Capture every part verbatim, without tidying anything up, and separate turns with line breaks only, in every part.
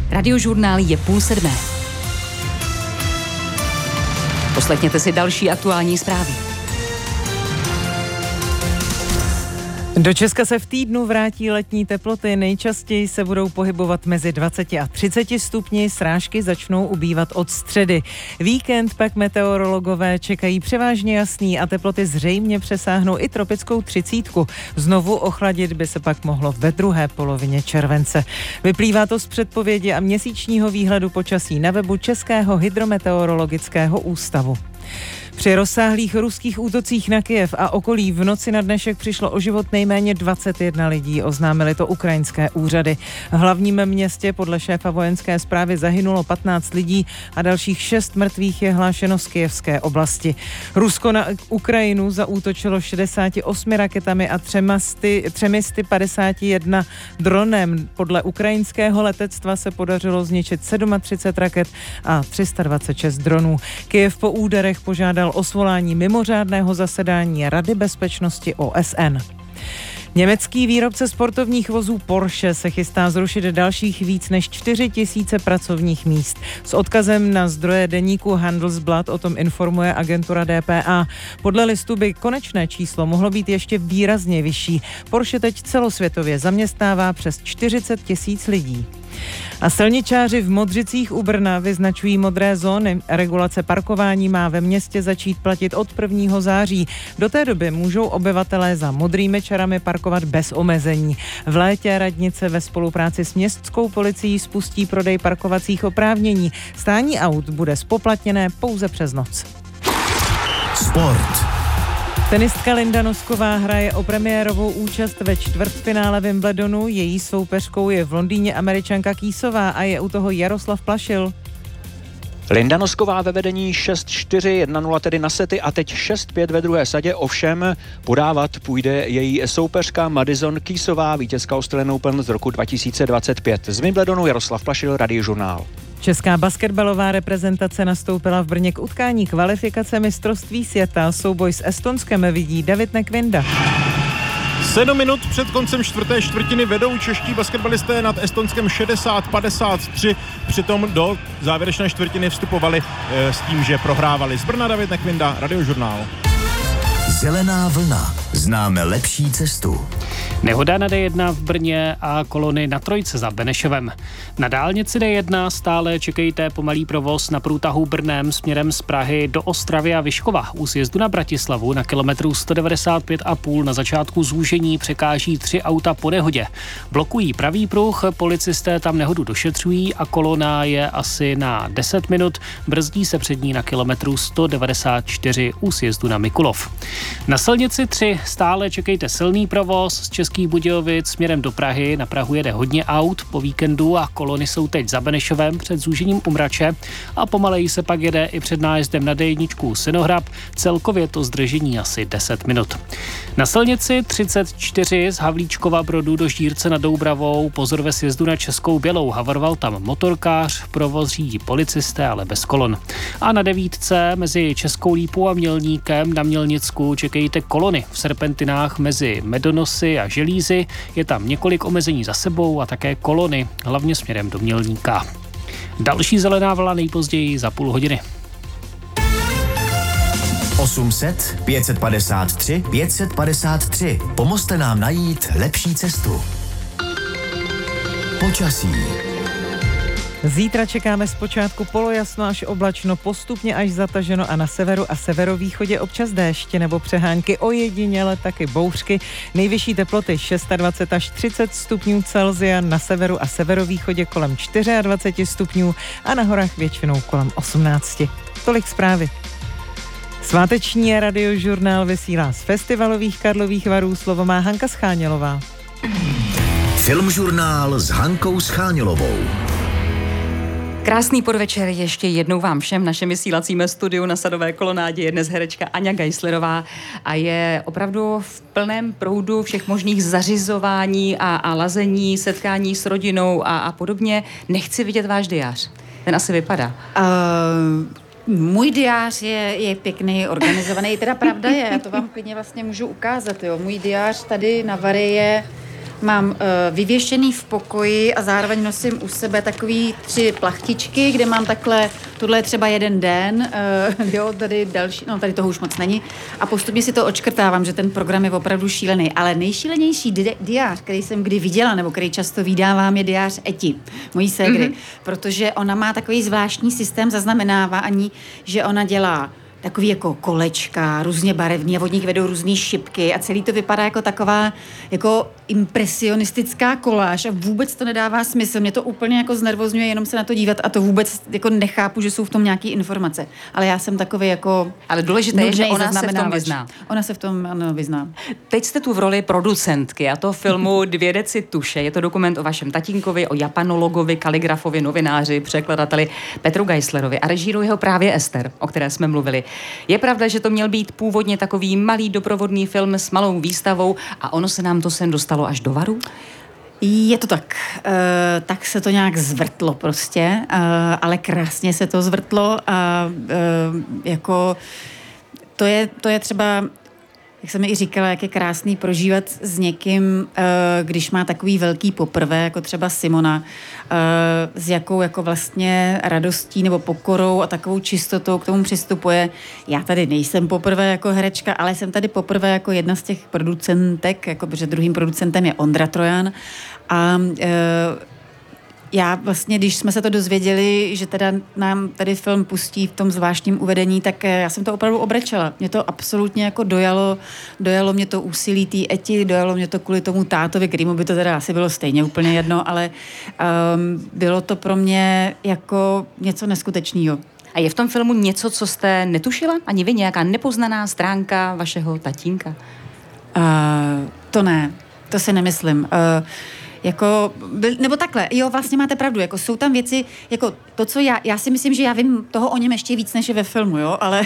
Radiožurnál je půl sedmé. Poslechněte si další aktuální zprávy.
Do Česka se v týdnu vrátí letní teploty. Nejčastěji se budou pohybovat mezi dvacet a třicet stupni, srážky začnou ubývat od středy. Víkend pak meteorologové čekají převážně jasný a teploty zřejmě přesáhnou i tropickou třicítku. Znovu ochladit by se pak mohlo ve druhé polovině července. Vyplývá to z předpovědi a měsíčního výhledu počasí na webu Českého hydrometeorologického ústavu. Při rozsáhlých ruských útocích na Kyjev a okolí v noci na dnešek přišlo o život nejméně dvacet jedna lidí, oznámily to ukrajinské úřady. V hlavním městě podle šéfa vojenské správy zahynulo patnáct lidí a dalších šest mrtvých je hlášeno z kyjevské oblasti. Rusko na Ukrajinu zaútočilo šedesáti osmi raketami a třemi sty padesáti jedna dronem. Podle ukrajinského letectva se podařilo zničit třicet sedm raket a tři sta dvacet šest dronů. Kyjev po úderech požádal o svolání mimořádného zasedání Rady bezpečnosti O S N. Německý výrobce sportovních vozů Porsche se chystá zrušit dalších víc než čtyři tisíce pracovních míst. S odkazem na zdroje deníku Handelsblatt o tom informuje agentura D P A. Podle listu by konečné číslo mohlo být ještě výrazně vyšší. Porsche teď celosvětově zaměstnává přes čtyřicet tisíc lidí. A silničáři v Modřicích u Brna vyznačují modré zóny. Regulace parkování má ve městě začít platit od prvního září. Do té doby můžou obyvatelé za modrými čarami parkovat bez omezení. V létě radnice ve spolupráci s městskou policií spustí prodej parkovacích oprávnění. Stání aut bude zpoplatněné pouze přes noc.
Sport.
Tenistka Linda Nosková hraje o premiérovou účast ve čtvrtfinále Wimbledonu. Její soupeřkou je v Londýně Američanka Kýsová a je u toho Jaroslav Plašil.
Linda Nosková ve vedení šest čtyři, jedna nula tedy na sety a teď šest pět ve druhé sadě, ovšem podávat půjde její soupeřka Madison Keysová, vítězka Australian Open z roku dva tisíce dvacet pět. Z Wimbledonu Jaroslav Plašil, Radiožurnál.
Česká basketbalová reprezentace nastoupila v Brně k utkání kvalifikace mistrovství světa. Souboj s Estonskem vidí David Nekvinda.
Sedm minut před koncem čtvrté čtvrtiny vedou čeští basketbalisté nad Estonskem šedesát padesát tři. Přitom do závěrečné čtvrtiny vstupovali e, s tím, že prohrávali. Z Brna David Nekvinda, Radiožurnál.
Zelená vlna. Známe lepší cestu.
Nehoda na D jedna v Brně a kolony na Trojce za Benešovem. Na dálnici D jedna stále čekejte pomalý provoz na průtahu Brnem směrem z Prahy do Ostravy a Vyškova. U sjezdu na Bratislavu na kilometru sto devadesát pět a půl na začátku zúžení překáží tři auta po nehodě. Blokují pravý pruh, policisté tam nehodu došetřují a kolona je asi na deset minut. Brzdí se před ní na kilometru sto devadesát čtyři u sjezdu na Mikulov. Na silnici tři stále čekejte silný provoz z Českých Budějovic směrem do Prahy. Na Prahu jede hodně aut po víkendu a kolony jsou teď za Benešovem před zúžením u Mrače a pomaleji se pak jede i před nájezdem na D jedna Senohrab. Celkově to zdržení asi deset minut. Na silnici třicet čtyři z Havlíčkova Brodu do Žírce nad Doubravou pozor ve sjezdu na Českou Bělou. Havaroval tam motorkář, provoz řídí policisté, ale bez kolon. A na devítce mezi Českou Lípou a Mělníkem na Mělnicku čekejte kolony v serpentinách mezi Medonosy a Želízy. Je tam několik omezení za sebou a také kolony, hlavně směrem do Mělníka. Další zelená vlna nejpozději za půl hodiny.
osm set, pět set padesát tři, pět set padesát tři. Pomozte nám najít lepší cestu. Počasí.
Zítra čekáme zpočátku polojasno až oblačno, postupně až zataženo a na severu a severovýchodě občas déšť nebo přehánky, ojediněle taky bouřky. Nejvyšší teploty dvacet šest až třicet stupňů Celsia, na severu a severovýchodě kolem dvacet čtyři stupňů a na horách většinou kolem osmnáct. Tolik zprávy. Sváteční Radiožurnál vysílá z festivalových Karlových Varů. Slovo má Hanka Schánělová.
Filmžurnál s Hankou Schánělovou.
Krásný podvečer ještě jednou vám všem. V našem vysílacím studiu na Sadové kolonádě je dnes herečka Aňa Geislerová a je opravdu v plném proudu všech možných zařizování a, a lazení, setkání s rodinou a, a podobně. Nechci vidět váš diář. Ten asi vypadá.
Uh... Můj diář je, je pěkný, organizovaný, teda pravda je, já to vám klidně vlastně můžu ukázat, jo. Můj diář tady na Vary je mám uh, vyvěšený v pokoji a zároveň nosím u sebe takový tři plachtičky, kde mám takhle, tohle je třeba jeden den, uh, jo, tady další, no tady toho už moc není a postupně si to odškrtávám, že ten program je opravdu šílený, ale nejšílenější di- diář, který jsem kdy viděla, nebo který často vydávám, je diář Eti, mojí ségry, mm-hmm. protože ona má takový zvláštní systém zaznamenávání, že ona dělá takový jako kolečka, různě barevný a od nich vedou různý šipky a celý to vypadá jako taková jako impresionistická koláž a vůbec to nedává smysl. Mě to úplně jako znervozňuje jenom se na to dívat a to vůbec jako nechápu, že jsou v tom nějaké informace. Ale já jsem takový jako...
Ale důležité je, že ona se v tom vyzná.
Ona se v tom ano, vyzná.
Teď jste tu v roli producentky a to filmu Dvě deci tuše. Je to dokument o vašem tatínkovi, o japanologovi, kaligrafovi, novináři, překladateli Petru Geislerovi a režíruje ho právě Ester, o které jsme mluvili. Je pravda, že to měl být původně takový malý doprovodný film s malou výstavou a ono se nám to sem dostalo až do varu?
Je to tak. E, tak se to nějak zvrtlo prostě, e, ale krásně se to zvrtlo a e, jako to je, to je třeba, jak jsem i říkala, jak je krásný prožívat s někým, když má takový velký poprvé, jako třeba Simona, s jakou jako vlastně radostí nebo pokorou a takovou čistotou k tomu přistupuje. Já tady nejsem poprvé jako herečka, ale jsem tady poprvé jako jedna z těch producentek, jako, protože druhým producentem je Ondra Trojan a já vlastně, když jsme se to dozvěděli, že teda nám tady film pustí v tom zvláštním uvedení, tak já jsem to opravdu obrečela. Mě to absolutně jako dojalo, dojalo mě to úsilí té Eti, dojalo mě to kvůli tomu tátovi, kterýmu by to teda asi bylo stejně úplně jedno, ale um, bylo to pro mě jako něco neskutečného.
A je v tom filmu něco, co jste netušila? Ani vy, nějaká nepoznaná stránka vašeho tatínka?
Uh, to ne, to si nemyslím. Uh, Jako, nebo takhle, jo, vlastně máte pravdu, jako jsou tam věci, jako to, co já, já si myslím, že já vím toho o něm ještě víc, než je ve filmu, jo, ale,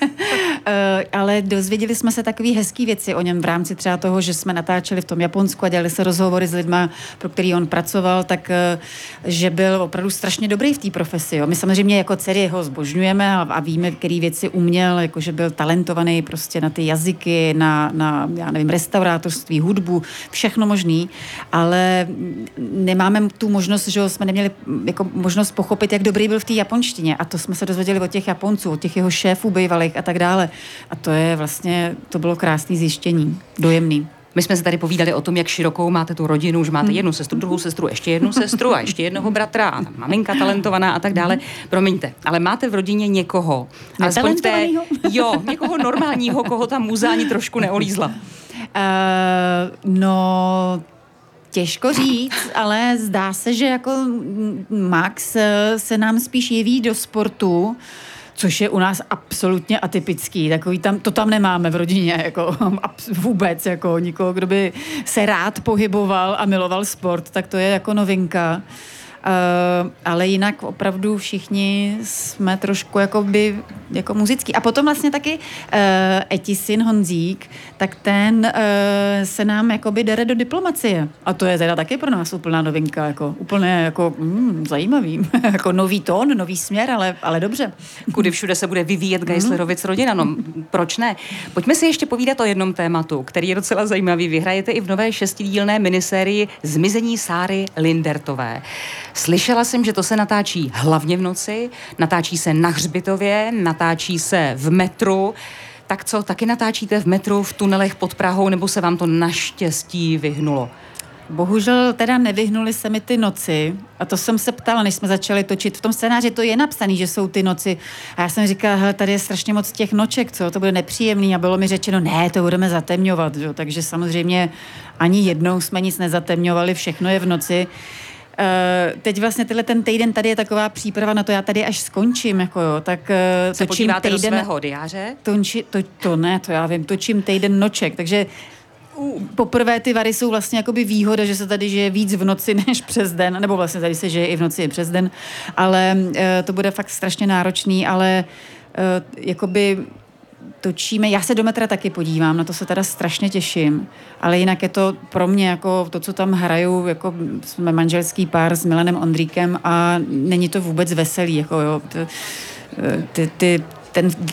ale dozvěděli jsme se takový hezký věci o něm v rámci třeba toho, že jsme natáčeli v tom Japonsku a dělali se rozhovory s lidma, pro který on pracoval, tak, že byl opravdu strašně dobrý v té profesi, jo. My samozřejmě jako dcery ho zbožňujeme a, a víme, který věci uměl, jako že byl talentovaný prostě na ty jazyky, na, na já nevím, restaurátorství, hudbu, všechno možný, ale nemáme tu možnost, že jsme neměli jako možnost pochopit, jak dobrý byl v té japonštině a to jsme se dozvěděli od těch Japonců, od těch jeho šéfů bývalých a tak dále. A to je vlastně, to bylo krásné zjištění, dojemný.
My jsme se tady povídali o tom, jak širokou máte tu rodinu, že máte jednu sestru, druhou sestru, ještě jednu sestru a ještě jednoho bratra a maminka talentovaná a tak dále. Promiňte, ale máte v rodině někoho, alespoň v té, jo, někoho normálního, koho ta muza ani trošku neolízla.
Uh, no... Těžko říct, ale zdá se, že jako Max se nám spíš jeví do sportu, což je u nás absolutně atypický. Takový tam, to tam nemáme v rodině, jako vůbec, jako nikoho, kdo by se rád pohyboval a miloval sport, tak to je jako novinka. Uh, ale jinak opravdu všichni jsme trošku jakoby, jako muzický. A potom vlastně taky uh, Eti syn Honzík, tak ten uh, se nám jakoby dere do diplomacie. A to je teda taky pro nás úplná novinka, jako úplně jako mm, zajímavý. Jako nový tón, nový směr, ale, ale dobře.
Kudy všude se bude vyvíjet Geislerovic rodina, no proč ne? Pojďme si ještě povídat o jednom tématu, který je docela zajímavý. Vy hrajete i v nové šestidílné minisérii Zmizení Sáry Lindertové. Slyšela jsem, že to se natáčí hlavně v noci, natáčí se na hřbitově, natáčí se v metru. Tak co, taky natáčíte v metru, v tunelech pod Prahou, nebo se vám to naštěstí vyhnulo?
Bohužel teda nevyhnuly se mi ty noci a to jsem se ptala, než jsme začali točit. V tom scénáři to je napsaný, že jsou ty noci a já jsem říkala, hele, tady je strašně moc těch noček, co, to bude nepříjemný a bylo mi řečeno, ne, to budeme zatemňovat, jo? Takže samozřejmě ani jednou jsme nic nezatemňovali, všechno je v noci. Uh, teď vlastně tenhle ten týden tady je taková příprava na to, já tady až skončím, jako jo, tak uh,
se
točím
podíváte
týden...
do svého diáře?
Toči, to, to ne, to já vím, točím týden noček, takže uh, poprvé ty vary jsou vlastně jakoby výhoda, že se tady žije víc v noci než přes den, nebo vlastně tady se žije i v noci i přes den, ale uh, to bude fakt strašně náročný, ale uh, jakoby točíme, já se do metra taky podívám, na to se teda strašně těším, ale jinak je to pro mě jako to, co tam hraju, jako jsme manželský pár s Milanem Ondríkem a není to vůbec veselý, jako jo, ty, ty, ty, ten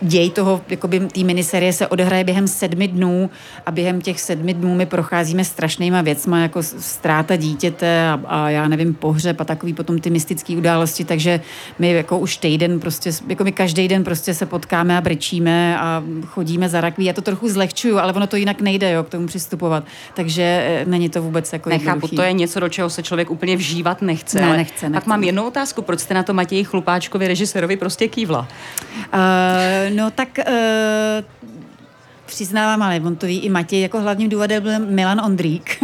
děj toho, jakoby té miniserie se odehraje během sedmi dnů a během těch sedmi dnů my procházíme strašnýma věcma, jako ztráta dítěte a, a já nevím, pohřeb a takový potom ty mystické události, takže my jako už týden prostě, jako my každý den prostě se potkáme a brečíme a chodíme za rakví. Já to trochu zlehčuju, ale ono to jinak nejde, jo, k tomu přistupovat. Takže není to vůbec jako
Nechápu,
jednoduchý.
to je něco, do čeho se člověk úplně vžívat nechce.
Ne,
ale
nechce,
pak
nechce.
mám jednu otázku, proč jste na to Matěji Chlupáčkovi, režisérovi, prostě kývla?
Uh, no tak uh, přiznávám, ale on to ví i Matěj, jako hlavním důvodem byl Milan Ondrík.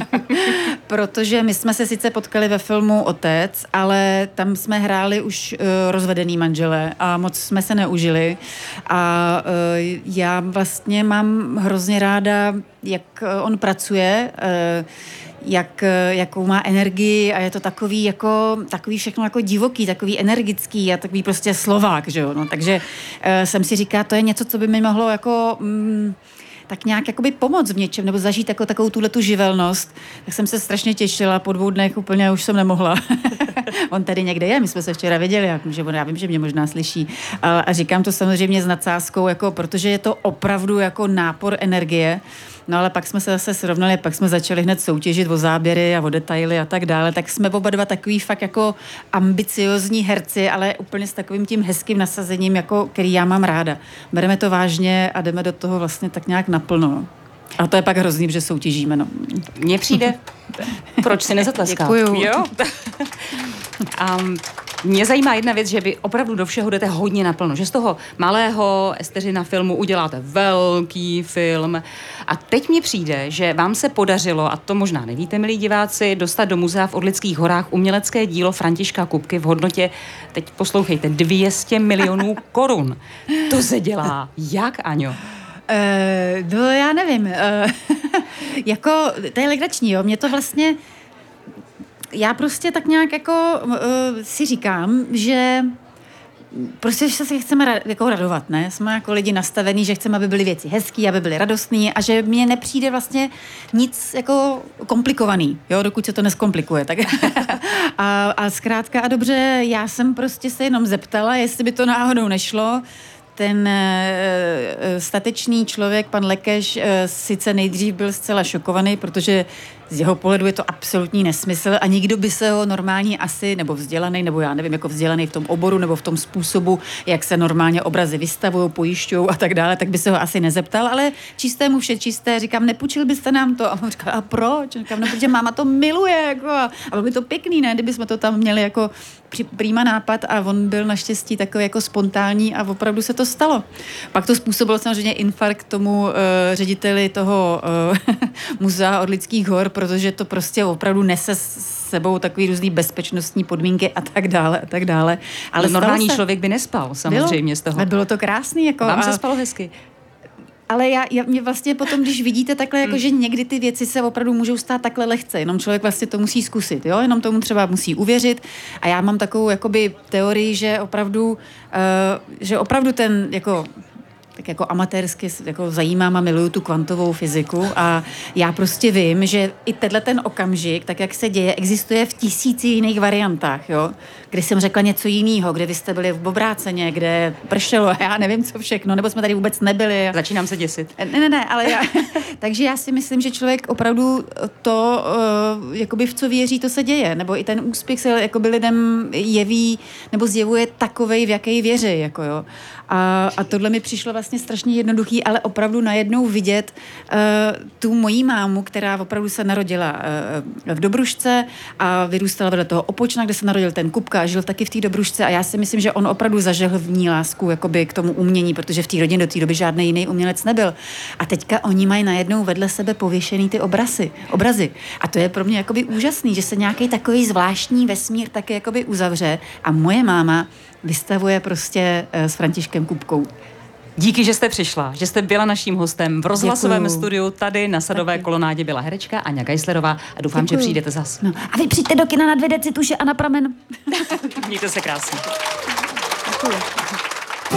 Protože my jsme se sice potkali ve filmu Otec, ale tam jsme hráli už uh, rozvedený manželé a moc jsme se neužili. A uh, já vlastně mám hrozně ráda, jak on pracuje, uh, jak, jakou má energii a je to takový, jako, takový všechno jako divoký, takový energický a takový prostě Slovák, že jo. No, takže uh, jsem si říká, to je něco, co by mi mohlo jako... Mm, tak nějak jakoby pomoct v něčem, nebo zažít jako takovou tuhletu živelnost. Tak jsem se strašně těšila, po dvou dnech úplně už jsem nemohla. On tady někde je, my jsme se včera viděli, jak, že on, já vím, že mě možná slyší. A, a říkám to samozřejmě s nadsázkou, jako, protože je to opravdu jako nápor energie. No ale pak jsme se zase srovnali, pak jsme začali hned soutěžit o záběry a o detaily a tak dále, tak jsme oba dva takový fakt jako ambiciozní herci, ale úplně s takovým tím hezkým nasazením, jako, který já mám ráda. Bereme to vážně a jdeme do toho vlastně tak nějak naplno. A to je pak hrozný, že soutěžíme, no.
Mně přijde, proč si nezatleskat?
Děkuju.
Jo? um, Mě zajímá jedna věc, že vy opravdu do všeho jdete hodně naplno, že z toho malého Esteřina filmu uděláte velký film. A teď mně přijde, že vám se podařilo, a to možná nevíte, milí diváci, dostat do muzea v Orlických horách umělecké dílo Františka Kupky v hodnotě, teď poslouchejte, dvě stě milionů korun. To se dělá jak, Aňo?
Uh, no já nevím. Uh, jako, to je legrační, jo. Mě to vlastně... Já prostě tak nějak jako uh, si říkám, že prostě že se chceme ra- jako radovat, ne? Jsme jako lidi nastavení, že chceme, aby byly věci hezký, aby byly radostný a že mně nepřijde vlastně nic jako komplikovaný, jo, dokud se to neskomplikuje. Tak a, a zkrátka a dobře, já jsem prostě se jenom zeptala, jestli by to náhodou nešlo. Ten uh, statečný člověk, pan Lekeš, uh, sice nejdřív byl zcela šokovaný, protože z jeho pohledu je to absolutní nesmysl a nikdo by se ho normálně asi, nebo vzdělaný, nebo já nevím, jako vzdělaný v tom oboru, nebo v tom způsobu, jak se normálně obrazy vystavují, pojišťují a tak dále, tak by se ho asi nezeptal, ale čistému vše čisté, říkám, nepůjčil byste nám to? A on říkal, a proč? Říkám, no, protože máma to miluje, jako, a, a bylo by to pěkný, ne, kdyby jsme to tam měli jako při, prýma nápad a on byl naštěstí takový jako spontánní a opravdu se to stalo. Pak to způsobilo samozřejmě infarkt tomu uh, řediteli toho uh, muzea Orlických hor, protože to prostě opravdu nese s sebou takový různý bezpečnostní podmínky a tak dále a tak dále.
Ale normální se... člověk by nespal, samozřejmě
bylo,
z toho.
Ale bylo to krásný. Jako,
Vám
a...
se spalo hezky.
Ale já, já mě vlastně potom, když vidíte takhle, jako, že někdy ty věci se opravdu můžou stát takhle lehce, jenom člověk vlastně to musí zkusit, jo? Jenom tomu třeba musí uvěřit a já mám takovou jakoby teorii, že opravdu, uh, že opravdu ten jako tak jako amatérsky jako zajímám a miluju tu kvantovou fyziku a já prostě vím, že i tenhle ten okamžik, tak jak se děje, existuje v tisíci jiných variantách, jo? Kdy jsem řekla něco jiného, kde vy jste byli v obráceně, kde pršelo, já nevím co všechno, nebo jsme tady vůbec nebyli.
Začínám se děsit.
Ne, ne, ne, ale já, takže já si myslím, že člověk opravdu to, uh, jakoby v co věří, to se děje, nebo i ten úspěch se jakoby lidem jeví, nebo zjevuje takovej, v jaký věří, jako jo. A, a tohle mi přišlo vlastně strašně jednoduchý, ale opravdu najednou vidět uh, tu mojí mámu, která opravdu se narodila uh, v Dobrušce a vyrůstala vedle toho Opočna, kde se narodil ten Kupka a žil taky v té Dobrušce a já si myslím, že on opravdu zažehl v ní lásku jakoby k tomu umění, protože v té rodině do té doby žádný jiný umělec nebyl. A teďka oni mají najednou vedle sebe pověšený ty obrazy. obrazy. A to je pro mě jakoby úžasný, že se nějaký takový zvláštní vesmír taky jakoby uzavře a moje máma vystavuje prostě s Františkem Kupkou.
Díky, že jste přišla, že jste byla naším hostem v rozhlasovém
Děkuju.
studiu. Tady na Sadové Taky. kolonádě byla herečka Aňa Geislerová a doufám, Děkuju. že přijdete zas.
No. A vy přijďte do kina na dvě deci tuše a na pramen.
Mějte se krásně.
Děkuju.